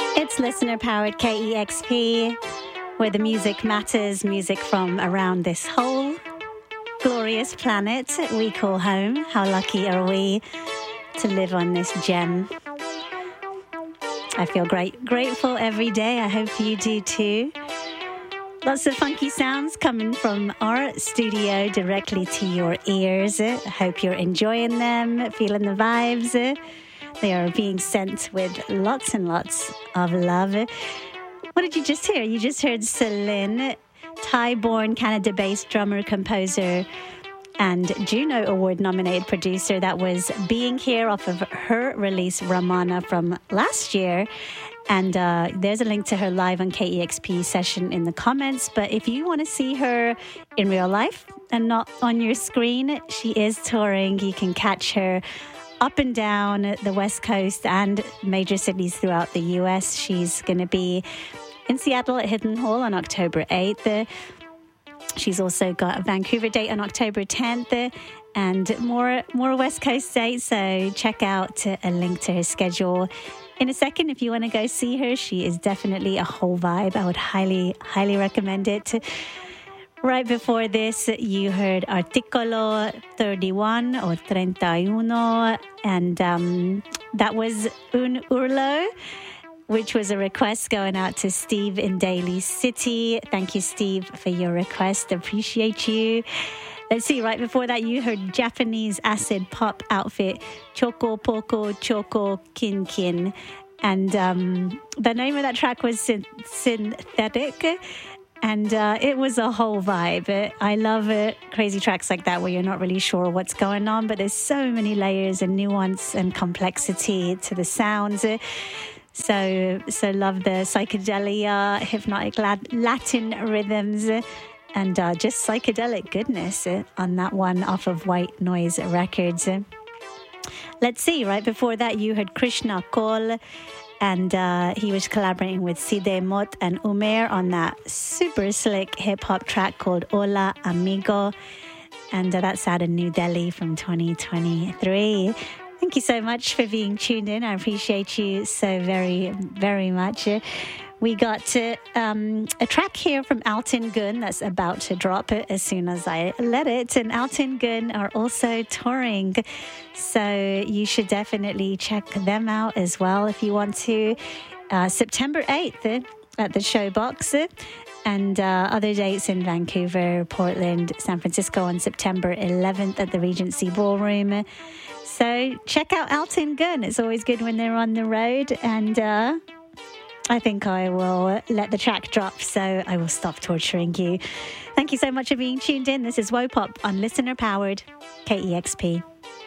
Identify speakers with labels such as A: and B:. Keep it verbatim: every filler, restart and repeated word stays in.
A: It's listener-powered K E X P, where the music matters, music from around this whole glorious planet we call home. How lucky are we to live on this gem? I feel great, grateful every day. I hope you do too. Lots of funky sounds coming from our studio directly to your ears. I hope you're enjoying them, feeling the vibes. They are being sent with lots and lots of love. What did you just hear? You just heard Celine, Thai-born, Canada-based drummer, composer, and Juno Award-nominated producer that was Being Here off of her release, Ramana, from last year. And uh, there's a link to her live on K E X P session in the comments. But if you want to see her in real life and not on your screen, she is touring. You can catch her up and down the West Coast and major cities throughout the U S. She's going to be in Seattle at Hidden Hall on October eighth. She's also got a Vancouver date on October tenth and more more West Coast dates. So check out a link to her schedule in a second if you want to go see her. She is definitely a whole vibe. I would highly, highly recommend it. Right before this, you heard Articolo thirty-one or thirty-uno, and um, that was Un Urlo, which was a request going out to Steve in Daly City. Thank you, Steve, for your request. Appreciate you. Let's see, right before that, you heard Japanese acid pop outfit Choco Poco Choco Kin Kin. And um, the name of that track was Syn- Synthetic. And uh, it was a whole vibe. I love it. Crazy tracks like that where you're not really sure what's going on, but there's so many layers and nuance and complexity to the sounds. So, so love the psychedelia, hypnotic Latin rhythms, and uh, just psychedelic goodness on that one off of White Noise Records. Let's see, right before that you heard Krishna Kaul, and uh, he was collaborating with Side Mot and Umer on that super slick hip-hop track called Hola Amigo, and uh, that's out of New Delhi from twenty twenty-three. Thank you so much for being tuned in. I appreciate you so very, very much. We got uh, um, a track here from Altin Gun that's about to drop it as soon as I let it. And Altin Gun are also touring, so you should definitely check them out as well if you want to. Uh, September eighth at the Showbox, and uh, other dates in Vancouver, Portland, San Francisco on September eleventh at the Regency Ballroom. So check out Altin Gun. It's always good when they're on the road, and uh, I think I will let the track drop, so I will stop torturing you. Thank you so much for being tuned in. This is Wopop on listener-powered K E X P.